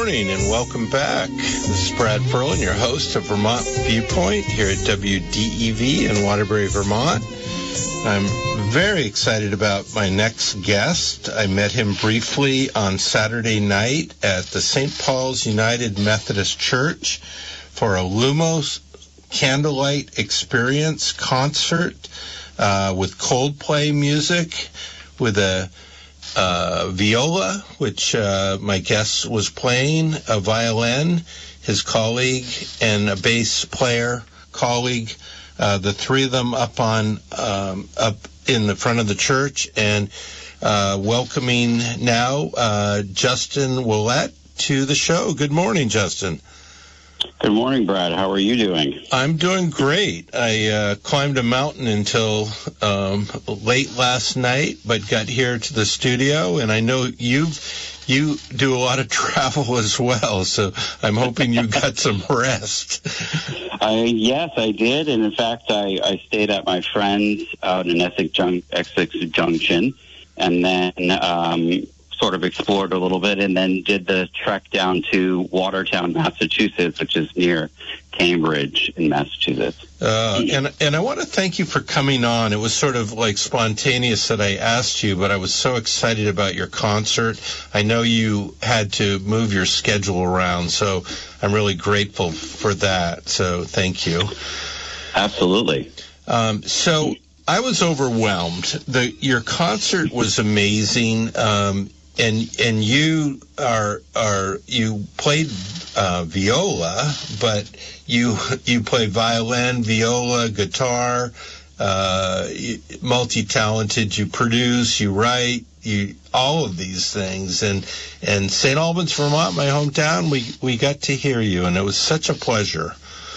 morning and welcome back. This is Brad Ferlin, your host of Vermont Viewpoint here at WDEV in Waterbury, Vermont. I'm very excited about my next guest. I met him briefly on Saturday night at the St. Paul's United Methodist Church for a Lumos Candlelight Experience concert with Coldplay music, with a viola, which my guest was playing, a violin, his colleague, and a bass player colleague. The three of them up in the front of the church, and welcoming now Justin Ouellette to the show. Good morning, Justin. Good morning, Brad. How are you doing? I'm doing great. I climbed a mountain until late last night, but got here to the studio, and I know you do a lot of travel as well, so I'm hoping you got some rest. Yes, I did, and in fact, I stayed at my friend's out in Essex Junction, and then sort of explored a little bit, and then did the trek down to Watertown, Massachusetts, which is near Cambridge in Massachusetts. And I want to thank you for coming on. It was sort of like spontaneous that I asked you, but I was so excited about your concert. I know you had to move your schedule around, so I'm really grateful for that. So thank you. Absolutely. So I was overwhelmed. Your concert was amazing. And you you played viola, but you play violin, viola, guitar, multi-talented. You produce, you write, all of these things. And St. Albans, Vermont, my hometown, we got to hear you, and it was such a pleasure.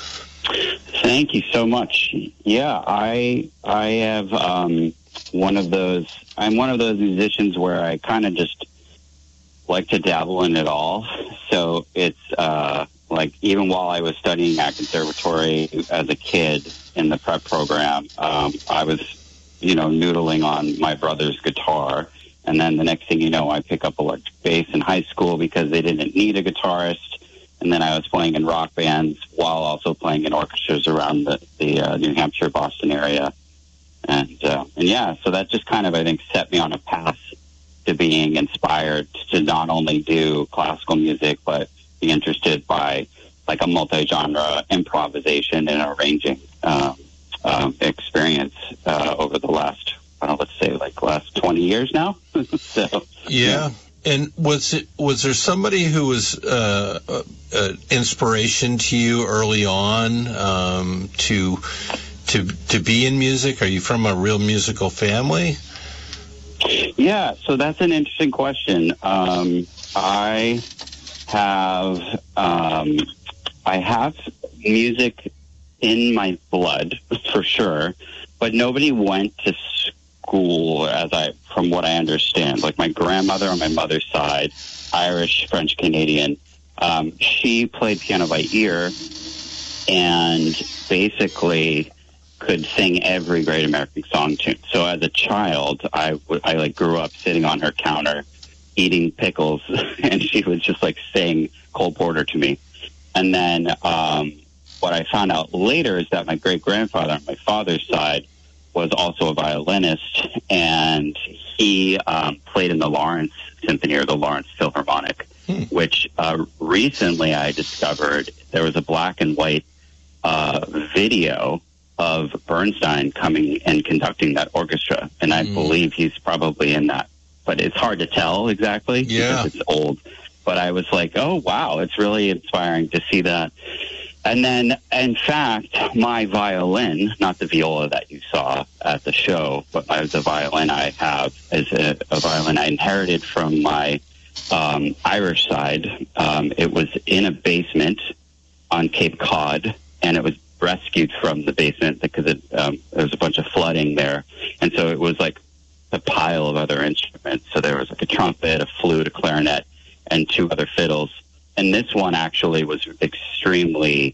Thank you so much. Yeah, I have I'm one of those musicians where I kind of just like to dabble in it all. So it's like even while I was studying at conservatory as a kid in the prep program, I was, noodling on my brother's guitar. And then the next thing you know, I pick up electric bass in high school because they didn't need a guitarist. And then I was playing in rock bands while also playing in orchestras around the New Hampshire, Boston area. And yeah, so that just kind of, I think, set me on a path to being inspired to not only do classical music, but be interested by like a multi-genre improvisation and arranging experience over the last, last 20 years now. So yeah. And was there somebody who was inspiration to you early on to be in music? Are you from a real musical family? Yeah, so that's an interesting question. I have music in my blood for sure, but nobody went to school from what I understand. Like my grandmother on my mother's side, Irish, French, Canadian, she played piano by ear and basically could sing every great American song tune. So as a child, I grew up sitting on her counter eating pickles, and she would just sing Cole Porter to me. And then what I found out later is that my great-grandfather on my father's side was also a violinist, and he played in the Lawrence Symphony or the Lawrence Philharmonic, which recently I discovered there was a black and white video of Bernstein coming and conducting that orchestra. And I believe he's probably in that, but it's hard to tell exactly because it's old. But I was like, oh, wow, it's really inspiring to see that. And then, in fact, my violin, not the viola that you saw at the show, but the violin I have is a violin I inherited from my Irish side. It was in a basement on Cape Cod, and it was rescued from the basement because there was a bunch of flooding there. And so it was like a pile of other instruments. So there was a trumpet, a flute, a clarinet, and 2 other fiddles. And this one actually was extremely,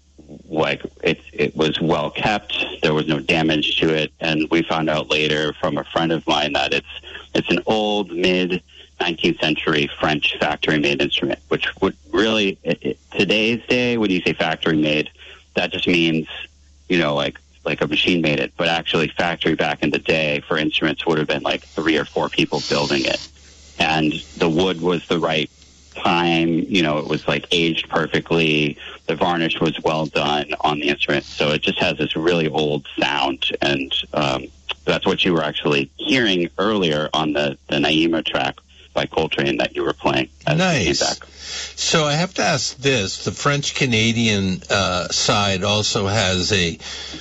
it was well kept. There was no damage to it. And we found out later from a friend of mine that it's an old mid-19th century French factory-made instrument, which really, today's day, when you say factory made, that just means, like a machine made it. But actually, factory back in the day for instruments would have been like 3 or 4 people building it. And the wood was the right time, it was like aged perfectly. The varnish was well done on the instrument. So it just has this really old sound. And that's what you were actually hearing earlier on the Naima track by Coltrane that you were playing. Nice. So I have to ask this. The French-Canadian side also has a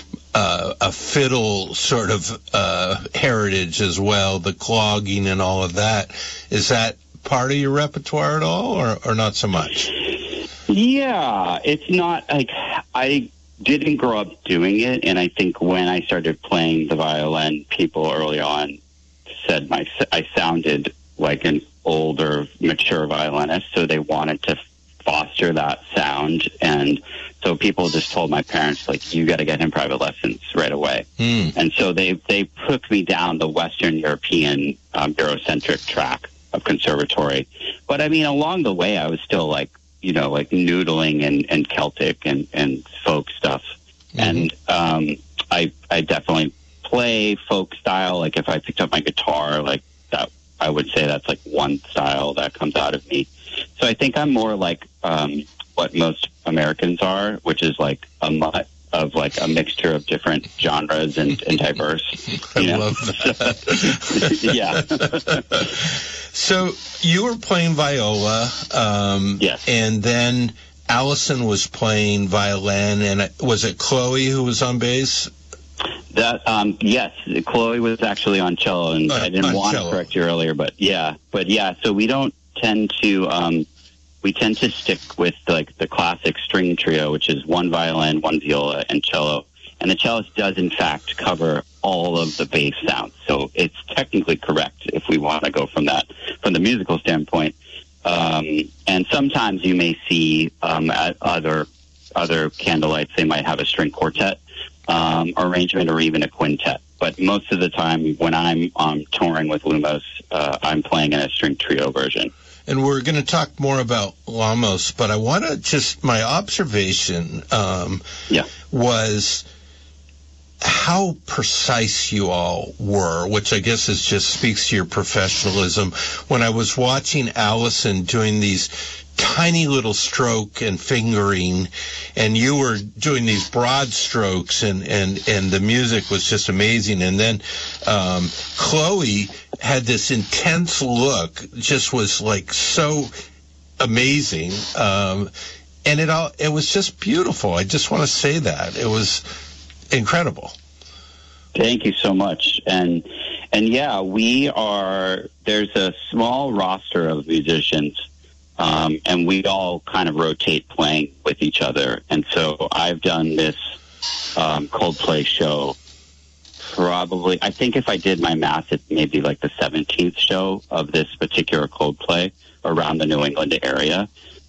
fiddle sort of heritage as well, the clogging and all of that. Is that part of your repertoire at all, or not so much? Yeah, it's not like I didn't grow up doing it, and I think when I started playing the violin, people early on said I sounded like an older, mature violinist, so they wanted to foster that sound. And so people just told my parents, like, you got to get him private lessons right away. And so they took me down the Western European Eurocentric track of conservatory. But I mean, along the way, I was still like noodling and Celtic and folk stuff. And I definitely play folk style. Like if I picked up my guitar, like that, I would say that's like one style that comes out of me. So I think I'm more like what most Americans are, which is like a mutt of like a mixture of different genres and diverse. I love that. Yeah. So you were playing viola, yes, and then Allison was playing violin, and was it Chloe who was on bass? That yes, Chloe was actually on cello, and I didn't want to correct you earlier, but yeah. So we don't tend to we tend to stick with like the classic string trio, which is one violin, one viola, and cello. And the cellist does, in fact, cover all of the bass sounds. So it's technically correct if we want to go from the musical standpoint. And sometimes you may see at other candlelights, they might have a string quartet arrangement or even a quintet. But most of the time when I'm touring with Lumos, I'm playing in a string trio version. And we're going to talk more about Lumos, but I want to just, my observation was how precise you all were, which I guess is just speaks to your professionalism. When I was watching Allison doing these tiny little stroke and fingering, and you were doing these broad strokes, and the music was just amazing. And then Chloe had this intense look, just was like so amazing. And it was just beautiful. I just want to say that. It was incredible. Thank you so much. And yeah, there's a small roster of musicians, and we all kind of rotate playing with each other. And so I've done this Coldplay show probably, I think if I did my math, it's maybe like the 17th show of this particular Coldplay around the New England area.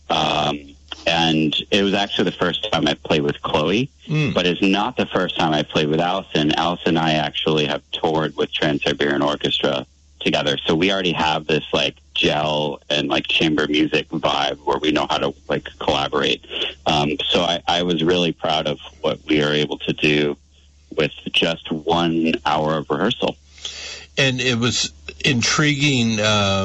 And it was actually the first time I played with Chloe, but it's not the first time I played with Allison. Allison and I actually have toured with Trans-Siberian Orchestra together. So we already have this like gel and like chamber music vibe where we know how to like collaborate. So I was really proud of what we were able to do with just 1 hour of rehearsal. And it was intriguing,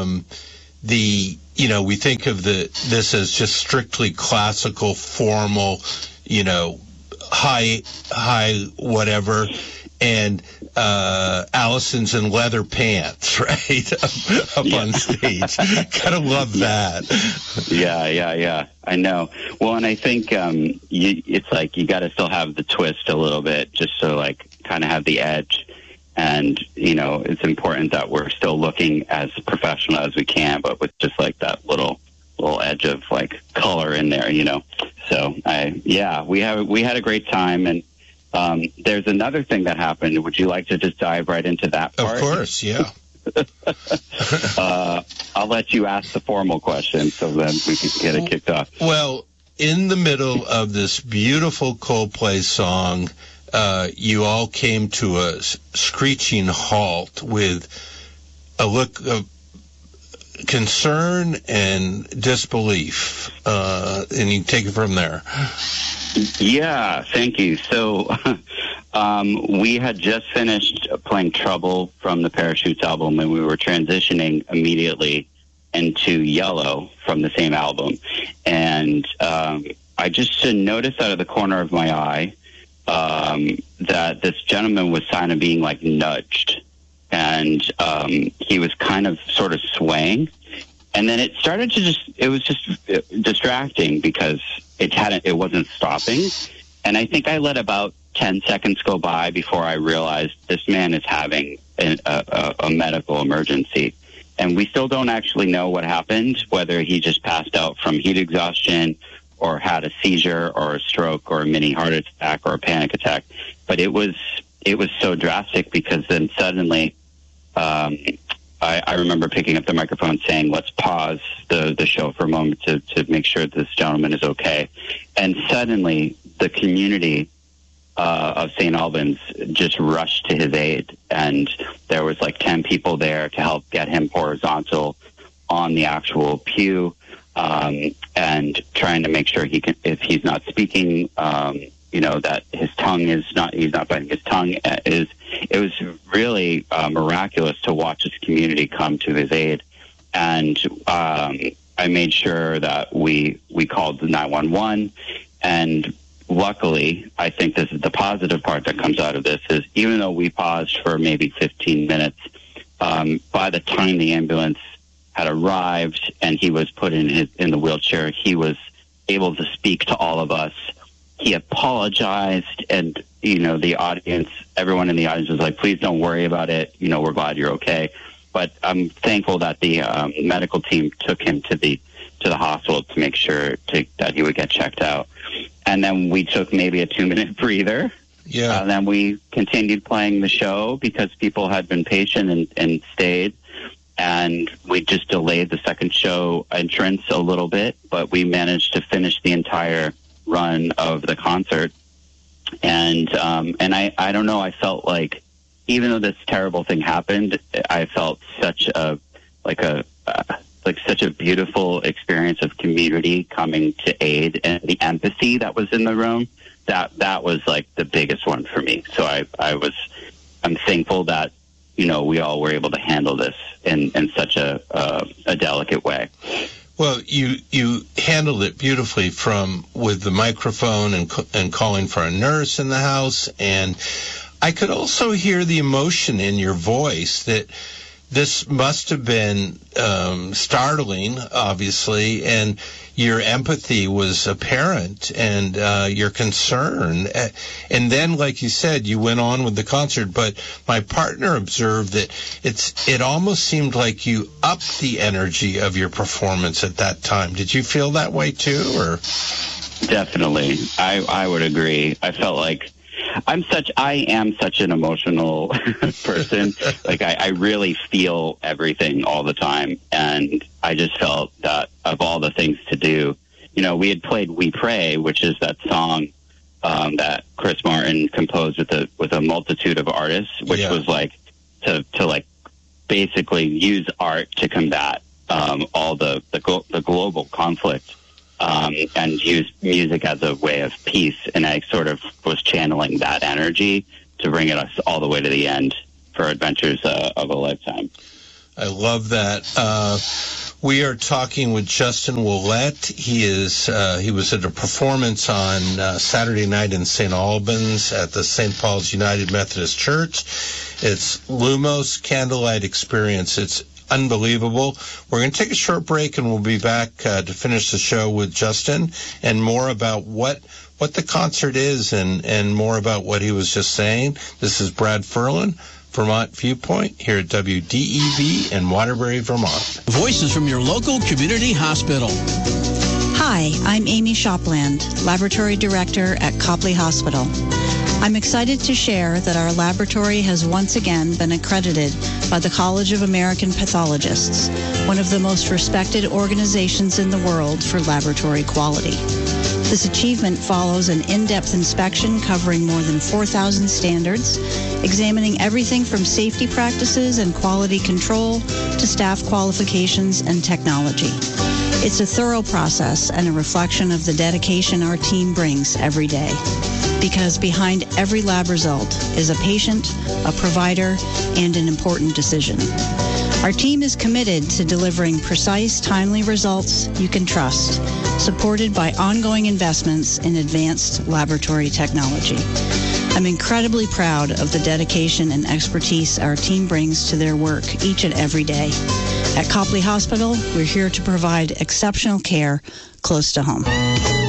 we think of this as just strictly classical, formal, high whatever, and Allison's in leather pants, right, up on stage. Gotta love that. Yeah. I know. Well, and I think it's like you got to still have the twist a little bit, just so like kind of have the edge. And, it's important that we're still looking as professional as we can, but with just like that little edge of like color in there, So we had a great time. And there's another thing that happened. Would you like to just dive right into that part? Of course, yeah. I'll let you ask the formal question so then we can get it kicked off. Well, in the middle of this beautiful Coldplay song, you all came to a screeching halt with a look of concern and disbelief, and you take it from there. Yeah, thank you. So we had just finished playing Trouble from the Parachutes album, and we were transitioning immediately into Yellow from the same album. And I just noticed out of the corner of my eye that this gentleman was kind of being like nudged, and he was kind of sort of swaying. And then it started to it was just distracting because it wasn't stopping. And I think I let about 10 seconds go by before I realized this man is having a medical emergency. And we still don't actually know what happened, whether he just passed out from heat exhaustion or had a seizure or a stroke or a mini heart attack or a panic attack. But it was so drastic because then suddenly I remember picking up the microphone saying, let's pause the show for a moment to make sure this gentleman is okay. And suddenly the community of St. Albans just rushed to his aid. And there was like 10 people there to help get him horizontal on the actual pew, and trying to make sure if he's not speaking, that his tongue he's not biting his tongue. It was really miraculous to watch this community come to his aid. And I made sure that we called the 911, and luckily, I think this is the positive part that comes out of this, is even though we paused for maybe 15 minutes, by the time the ambulance had arrived and he was put in the wheelchair, he was able to speak to all of us. He apologized, and, the audience, everyone in the audience was like, please don't worry about it. We're glad you're okay. But I'm thankful that the medical team took him to the hospital to make sure that he would get checked out. And then we took maybe a 2-minute breather. Yeah. And then we continued playing the show because people had been patient and stayed. And we just delayed the second show entrance a little bit, but we managed to finish the entire run of the concert. And I don't know, I felt like, even though this terrible thing happened, I felt such a beautiful experience of community coming to aid, and the empathy that was in the room, that was like the biggest one for me. So I'm thankful that, we all were able to handle this in such a delicate way. Well, you handled it beautifully with the microphone and calling for a nurse in the house. And I could also hear the emotion in your voice that this must have been startling, obviously, and your empathy was apparent, and your concern. And then, like you said, you went on with the concert, but my partner observed that it almost seemed like you upped the energy of your performance at that time. Did you feel that way too, or? Definitely. I would agree. I felt like I am such an emotional person. Like I really feel everything all the time. And I just felt that of all the things to do, we had played We Pray, which is that song that Chris Martin composed with a multitude of artists, which was like to like basically use art to combat all the global conflict. And use music as a way of peace. And I sort of was channeling that energy to bring us all the way to the end for Adventures of a Lifetime. I love that. We are talking with Justin Ouellette. He was at a performance on Saturday night in St. Albans at the St. Paul's United Methodist Church. It's Lumos Candlelight Experience. It's unbelievable. We're going to take a short break, and we'll be back to finish the show with Justin and more about what the concert is and more about what he was just saying. This is Brad Ferlin, Vermont Viewpoint, here at WDEV in Waterbury, Vermont. Voices from your local community hospital. Hi, I'm Amy Shopland, Laboratory Director at Copley Hospital. I'm excited to share that our laboratory has once again been accredited by the College of American Pathologists, one of the most respected organizations in the world for laboratory quality. This achievement follows an in-depth inspection covering more than 4,000 standards, examining everything from safety practices and quality control to staff qualifications and technology. It's a thorough process and a reflection of the dedication our team brings every day. Because behind every lab result is a patient, a provider, and an important decision. Our team is committed to delivering precise, timely results you can trust, supported by ongoing investments in advanced laboratory technology. I'm incredibly proud of the dedication and expertise our team brings to their work each and every day. At Copley Hospital, we're here to provide exceptional care close to home.